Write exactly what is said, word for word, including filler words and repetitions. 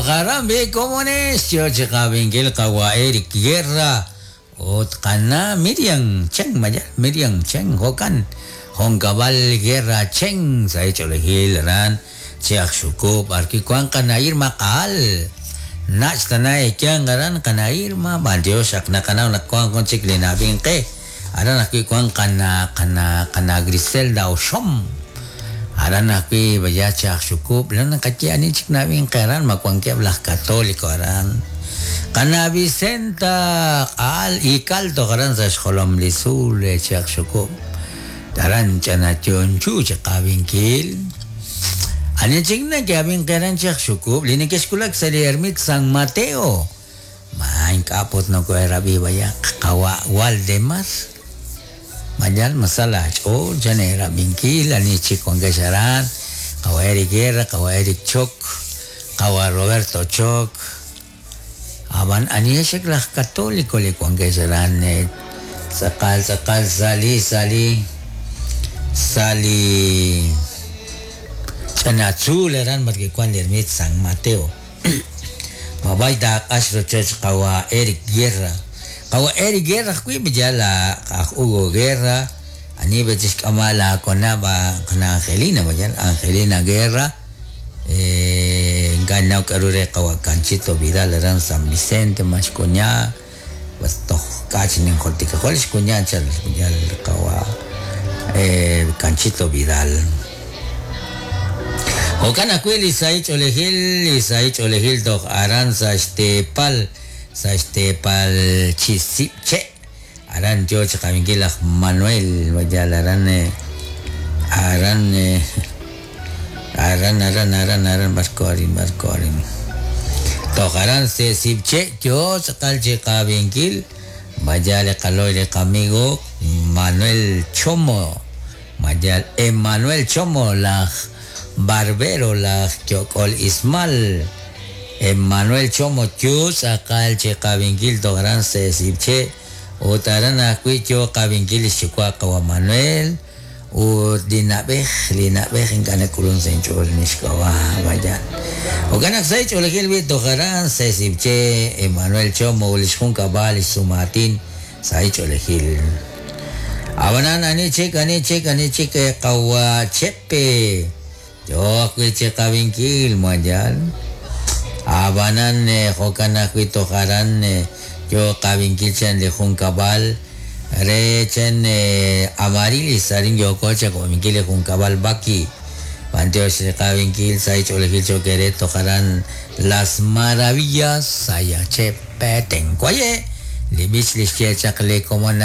Tokarambi komunis yo chikabingil kawa Eric Guerra ot kana Miriam Cheng maya Miriam Cheng hokan hongkabal Guerra Cheng sai cholehil ran chiak sukup arki kuang kanair makal nas tanai kyang garan kanair ma bandio sakna kana nak kuang koncik linabing ke ada nak kuang kana kana kana Griselda Oshom ada napi baca cak cukup dan kacau ni cik nabi keran makuang kia belah Katolik orang karena Vicenta al ikal to keran saya sekolah melisul cak cukup daran cina concu cak kawin kil ane cik na kawin keran cak cukup lini ke sekolah saya ermit Sang Mateo main kaput no ko rabi bayak kawa Waldemas Majal masalah oh janera bingkil ani cikong gasaran kawa Eric Guerra kawa Eric Chok kawa Roberto Chok aban ani seklah Katolik oleh kuang gasaran ne sakal sakal sali sali sali canatsu leran bagi kuan dermit Sang Mateo babai dak asro church kawa Eric Guerra kawa Eric Guerra kui bejala kak Hugo Guerra ani betis kamala kona ba kena Angelina bajan Angelina Guerra eh ganau karure kawa Canchito Vidal ran San Vicente masconya basto kachinin koltika kolis kunya chal bejal kawa eh Canchito Vidal okan aku lisai olehil lisai olehil dok aran sa stepal sa stepal chisipche aran jo chakamingila Manuel wajalaran aran aran aran aran aran barkorin barkorin to aran se sipche jo sakal chakamingil majale kaloy kamigo Manuel Chomo majal Emmanuel Chomo la barbero la Chocol Ismal Emmanuel Chomo Chus akal che kabingil togaran se sipche utaran akui cho kabingil sikwa kawa Manuel u dinabeh linabeh ingkana kulun senchol niskawa bajan oganak sai cholekil bi togaran se sipche Emmanuel Chomo uliskun kabal sumatin sai cholekil awanan ani cek ani cek ani cek kawa cepe jo akui che kabingil majal abanan ne hokan aku itu karan ne yo kawin kilcen le hun kabal re chen amari saring yo ko che ko mingile hun kabal baki panteo se kawin kil sai chole kil cho kere to karan las maravillas saya che peten koye libis liske chakle como